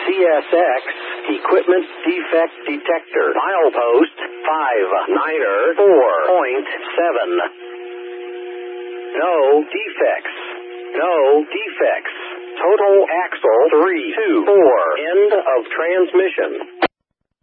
CSX Equipment Defect Detector. Milepost 59er 4.7. No defects. No defects. Total axle 324. End of transmission.